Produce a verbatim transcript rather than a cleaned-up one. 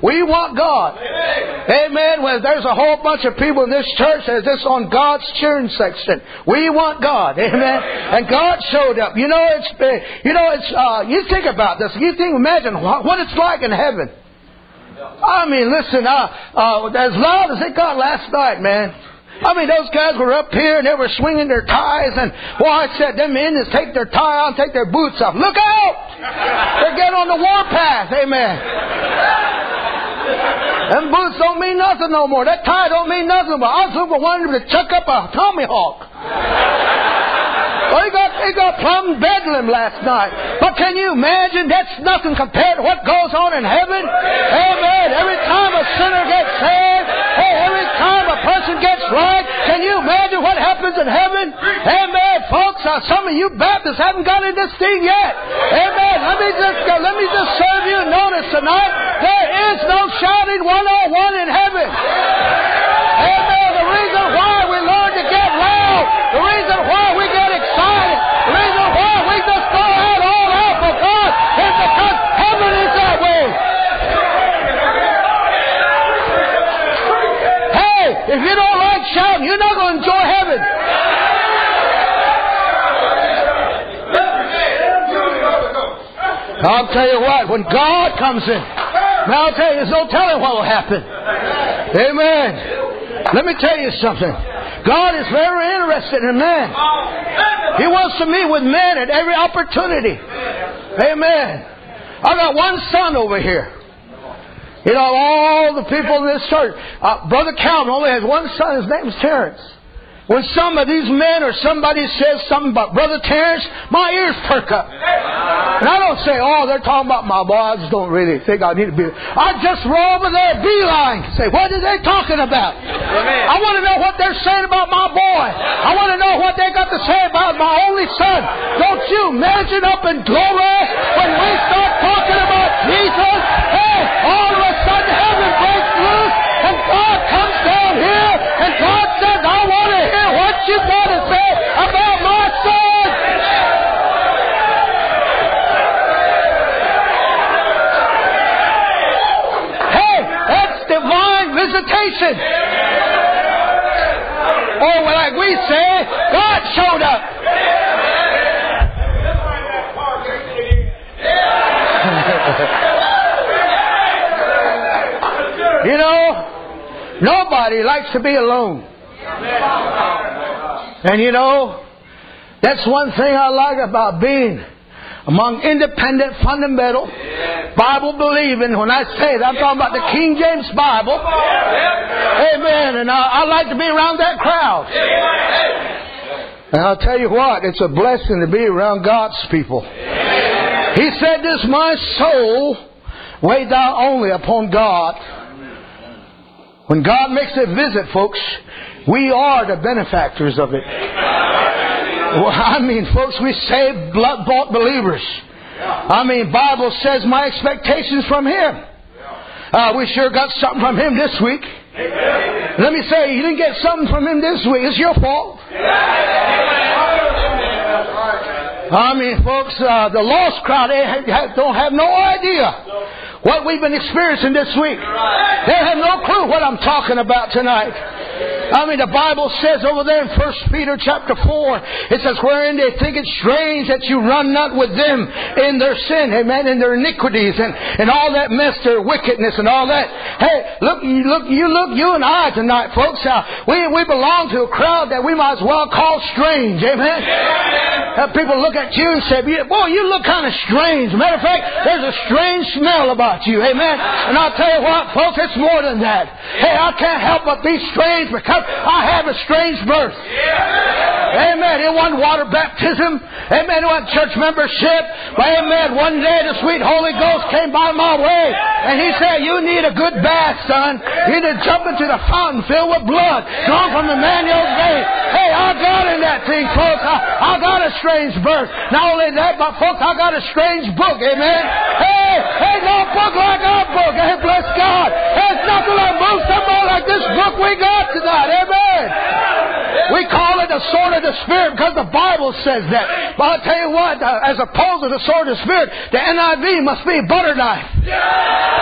We want God. Amen. Well, there's a whole bunch of people in this church that's just on God's cheering section. We want God. Amen. And God showed up. You know, it's, you know, it's, uh, you think about this. You think, imagine what it's like in heaven. I mean, listen, uh, uh, as loud as it got last night, man. I mean, those guys were up here and they were swinging their ties, and well, I said, them Indians take their tie off, take their boots off. Look out! They're getting on the warpath. Amen. Them boots don't mean nothing no more. That tie don't mean nothing. But I was looking for one to chuck up a tomahawk. Well, he got, he got plumb bedlam last night. But can you imagine? That's nothing compared to what goes on in heaven. Amen. Every time a sinner gets saved, hey, every time a person gets right, can you imagine what happens in heaven? Amen, folks. Uh, some of you Baptists haven't got in this thing yet. Amen. Let me just uh, let me just serve you notice tonight. There is no shouting one oh one in heaven. Amen. The reason why we learn to get loud, the reason why we get excited, the reason why we just go out all out for God is because heaven is that way. Hey, if you don't like shouting, you're not going to enjoy heaven. I'll tell you what, when God comes in, now I'll tell you, there's no telling what will happen. Amen. Let me tell you something. God is very interested in man. He wants to meet with men at every opportunity. Amen. I got one son over here. You know, all the people in this church. Uh, Brother Calvin only has one son. His name is Terrence. When some of these men or somebody says something about Brother Terrence, my ears perk up. And I don't say, oh, they're talking about my boy. I just don't really think I need to be. I just roll over there, beeline, say, what are they talking about? Amen. I want to know what they're saying about my boy. I want to know what they got to say about my only son. Don't you imagine up in glory when we start talking about Jesus? Hey, all of a sudden heaven breaks loose and God comes down here and God says, I want to hear what you got to say about my son. Hey, that's divine visitation. Or like we say, God showed up. You know, nobody likes to be alone. And you know, that's one thing I like about being among independent, fundamental, Bible-believing. When I say that, I'm talking about the King James Bible. Amen. And I, I like to be around that crowd. And I'll tell you what, it's a blessing to be around God's people. He said, this my soul, wait thou only upon God. When God makes a visit, folks, we are the benefactors of it. Well, I mean, folks, we saved, blood-bought believers. I mean, Bible says my expectations from Him. Uh, we sure got something from Him this week. Let me say, you didn't get something from Him this week. It's your fault. I mean, folks, uh, the lost crowd, they don't have no idea what we've been experiencing this week. They have no clue what I'm talking about tonight. I mean, the Bible says over there in First Peter chapter four, it says, wherein they think it strange that you run not with them in their sin, amen, in their iniquities and, and all that mess, their wickedness and all that. Hey, look, you look, you look, you and I tonight, folks, uh, we, we belong to a crowd that we might as well call strange, amen. Uh, people look at you and say, boy, you look kind of strange. Matter of fact, there's a strange smell about you, amen. And I'll tell you what, folks, it's more than that. Hey, I can't help but be strange because I have a strange birth. Amen. It wasn't water baptism. Amen. It wasn't church membership. But amen. One day the sweet Holy Ghost came by my way and He said, you need a good bath, son. You need to jump into the fountain filled with blood drawn from Emmanuel's vein. Hey, I got in that thing, folks. I, I got a strange birth. Not only that, but folks, I got a strange book. Amen. Hey, hey, no book like our book. Hey, bless God. There's nothing like move somebody like this book we got tonight. Amen. We call it the sword of the Spirit because the Bible says that. But I'll tell you what, uh, as opposed to the sword of the Spirit, the N I V must be butter knife.